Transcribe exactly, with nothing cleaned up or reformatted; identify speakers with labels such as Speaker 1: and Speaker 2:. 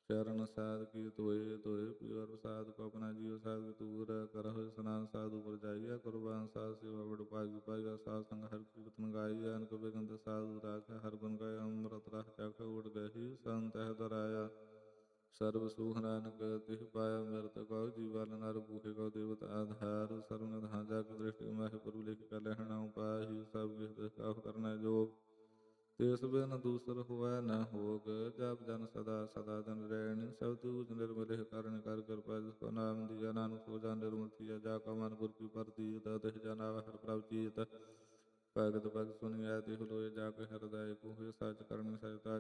Speaker 1: ਚਰਨ ਸਾਧ ਕੀ ਤੋਏ ਤੋਏ ਪਿਆਰ ਸਾਧ ਕੋ ਆਪਣਾ ਜੀਉ ਸਾਧ ਤੂਰ ਕਰਹੁ ਸਨਾਨ ਸਾਧੂ ਪਰ ਜਾਈਆ ਕੁਰਬਾਨ ਸਾਧ ਸੇਵਾ ਬੜ ਭਾਗੀ ਪਾਈਆ ਸਾਧ ਸੰਗ ਹਰਿ ਕੀਰਤਨ ਗਾਈਆ ਅਨਕ ਬਿਗੰਤ ਸਾਧੂ ਰਾਖ ਹਰ ਗੁਣ ਗਾਇਆ ਅੰਮ੍ਰਿਤ ਰਸ ਚਖ ਉੜ ਗਈ ਸੰਤ ਹੈ ਦਰਾਇਆ ਸਰਬ ਸੂਖ ਨਾਨਕ ਤਿਹ ਪਾਇਆ ਮਿਰਤ ਕਉ ਜੀਵਨ ਨਰ ਭੂਖੇ ਕਉ ਦੇਵਤ ਆਧਾਰ ਸਰਬ ਨਿਧਾਨ ਜਗ ਦ੍ਰਿਸ਼ਟਿ ਮਹਿ ਪ੍ਰਭੂ ਲਿਖ ਕਰ ਲਹਿਣਾ ਪਾਹੀ ਸਭ ਕਿਸ ਕਾਫ ਕਰਨਾ ਜੋਗ ਤਿਸ ਬਿਨ ਦੂਸਰ ਹੋਵੈ ਨ ਹੋਗ ਜਪ ਜਨ ਸਦਾ ਸਦਾ ਜਨ ਰਹਿਣ ਸਭ ਤੂਜ ਨਿਰਮਲਿ ਕਰਨ ਕਰ ਕਿਰਪਾ ਜਿਸ ਕੋ ਨਾਮ ਦੀਆ ਨਾਨਕ ਸੋ ਜਨ ਨਿਰਮਲ ਥੀਆ ਜਾ ਕਾ ਮਨ ਗੁਰ ਕੀ ਪ੍ਰਤੀ ਤਿਸ ਜਨ ਆਵੈ ਹਰਿ ਪ੍ਰਭ ਚੀਤ ਭਗਤ ਭਗਤ ਸੁਨਿਐ ਤਿਹੁ ਲੋਏ ਜਾ ਕੇ ਹਿਰਦੈ ਕੋ ਹੋਇ ਸਚ ਕਰਨੀ ਸਚਤਾ